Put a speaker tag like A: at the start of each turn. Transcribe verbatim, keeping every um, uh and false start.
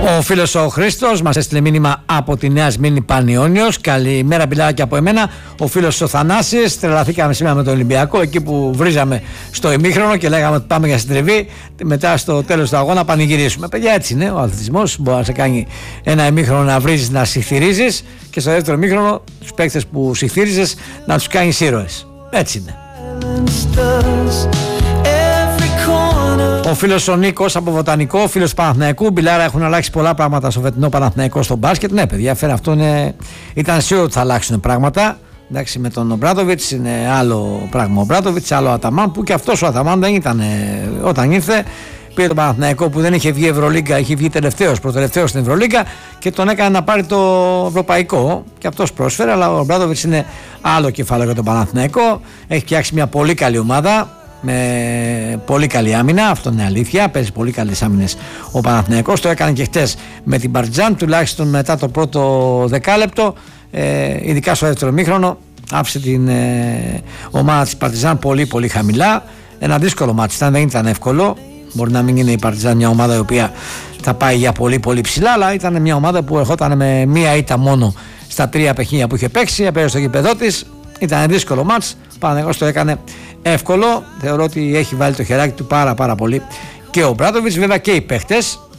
A: Ο φίλος ο Χρήστος μας έστειλε μήνυμα από τη Νέα Σμύρνη Πανιόνιος. Καλημέρα, πιλάκι από εμένα. Ο φίλος ο Θανάσης. Τρελαθήκαμε σήμερα με τον Ολυμπιακό, εκεί που βρίζαμε στο ημίχρονο και λέγαμε ότι πάμε για συντριβή. Μετά στο τέλος του αγώνα πανηγυρίσουμε. Παιδιά, έτσι είναι ο αθλητισμός. Μπορεί να σε κάνει ένα ημίχρονο να βρίζεις, να συχθυρίζεις, και στο δεύτερο ημίχρονο τους παίκτες που συχθύριζες να τους κάνεις ήρωες. Έτσι είναι. Ο φίλος ο Νίκος από Βοτανικό, ο φίλος του Παναθηναϊκού. Μπιλάρα, έχουν αλλάξει πολλά πράγματα στο φετινό Παναθηναϊκό στο μπάσκετ. Ναι, παιδιά, φέρα αυτό είναι... ήταν σίγουρο ότι θα αλλάξουν πράγματα. Εντάξει, με τον Ομπράτοβιτς είναι άλλο πράγμα. Ο Ομπράτοβιτς, άλλο Αταμάν, που και αυτός ο Αταμάν δεν ήταν όταν ήρθε. Πήρε τον Παναθηναϊκό που δεν είχε βγει Ευρωλίγκα, είχε βγει τελευταίος, προτελευταίος στην Ευρωλίγκα και τον έκανε να πάρει το ευρωπαϊκό. Και αυτός πρόσφερε, αλλά ο Ομπράτοβιτς είναι άλλο κεφάλαιο για τον Παναθηναϊκό. Έχει φτιάξει μια πολύ καλή ομάδα, με πολύ καλή άμυνα, αυτό είναι αλήθεια. Παίζει πολύ καλές άμυνες ο Παναθηναϊκός. Το έκανε και χτες με την Παρτιζάν, τουλάχιστον μετά το πρώτο δεκάλεπτο, ε, ειδικά στο δεύτερο ημίχρονο. Άφησε την ε, ομάδα της Παρτιζάν πολύ πολύ χαμηλά. Ένα δύσκολο μάτι ήταν, δεν ήταν εύκολο. Μπορεί να μην είναι η Παρτιζάν μια ομάδα η οποία θα πάει για πολύ πολύ ψηλά, αλλά ήταν μια ομάδα που ερχόταν με μία ήττα μόνο στα τρία παιχνίδια που είχε παίξει. Έπαιρνε στο γήπεδό της. Ήταν δύσκολο μάτς. Ο Παναθηναϊκός το έκανε εύκολο. Θεωρώ ότι έχει βάλει το χεράκι του πάρα πάρα πολύ και ο Μπράτοβιτς, βέβαια και οι παίχτες.